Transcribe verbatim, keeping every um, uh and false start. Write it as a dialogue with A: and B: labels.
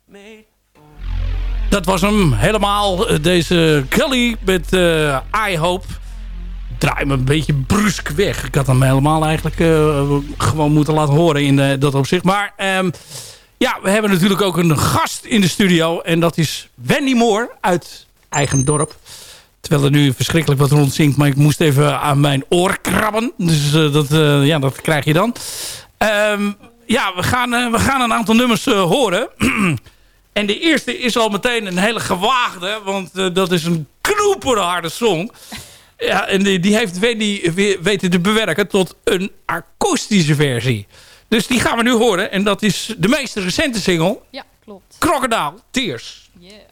A: Dat was hem helemaal. Deze Kelly met uh, I Hope. Draai me een beetje brusk weg. Ik had hem helemaal eigenlijk uh, gewoon moeten laten horen in uh, dat opzicht. Maar um, ja, we hebben natuurlijk ook een gast in de studio. En dat is Wendy Moore uit eigen dorp. Terwijl er nu verschrikkelijk wat rondzinkt. Maar ik moest even aan mijn oor krabben. Dus uh, dat, uh, ja, dat krijg je dan. Um, ja, we gaan, uh, we gaan een aantal nummers uh, horen. En de eerste is al meteen een hele gewaagde. Want uh, dat is een knoeperharde song. Ja, en die, die heeft Wendy weten te bewerken tot een akoestische versie. Dus die gaan we nu horen. En dat is de meest recente single.
B: Ja, klopt.
A: Crocodile Tears.
B: Yeah.